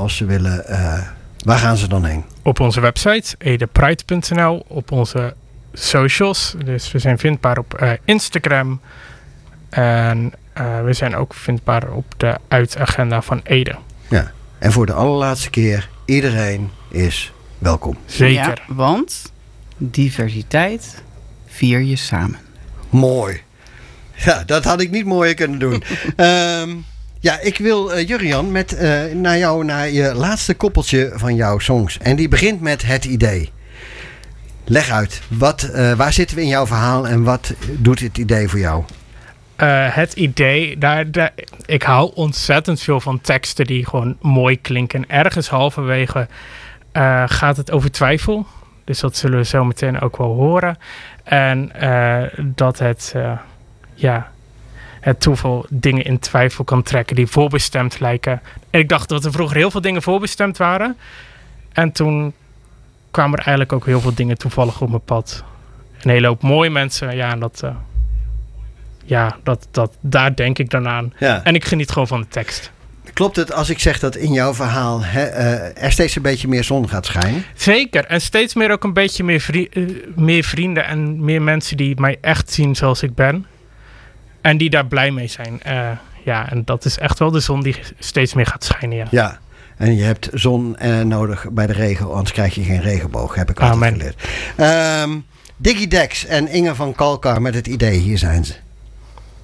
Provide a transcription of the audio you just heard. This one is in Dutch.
als ze willen, waar gaan ze dan heen? Op onze website, edepride.nl, op onze socials. Dus we zijn vindbaar op Instagram. En we zijn ook vindbaar op de uitagenda van Ede. Ja, en voor de allerlaatste keer, iedereen is welkom. Zeker. Ja, want diversiteit vier je samen. Mooi. Ja, dat had ik niet mooier kunnen doen. Ja, ik wil Jurriaan naar je laatste koppeltje van jouw songs. En die begint met het idee. Leg uit, waar zitten we in jouw verhaal en wat doet het idee voor jou? Het idee, ik hou ontzettend veel van teksten die gewoon mooi klinken. Ergens halverwege gaat het over twijfel. Dus dat zullen we zo meteen ook wel horen. En dat het toeval dingen in twijfel kan trekken die voorbestemd lijken. En ik dacht dat er vroeger heel veel dingen voorbestemd waren. En toen kwamen er eigenlijk ook heel veel dingen toevallig op mijn pad. Een hele hoop mooie mensen. Ja, en daar denk ik dan aan. Ja. En ik geniet gewoon van de tekst. Klopt het als ik zeg dat in jouw verhaal er steeds een beetje meer zon gaat schijnen? Zeker. En steeds meer ook een beetje meer vrienden en meer mensen die mij echt zien zoals ik ben. En die daar blij mee zijn. En dat is echt wel de zon die steeds meer gaat schijnen. Ja. Ja. En je hebt zon nodig bij de regen, anders krijg je geen regenboog, heb ik altijd geleerd. Diggy Dex en Inge van Kalkar met het idee, hier zijn ze.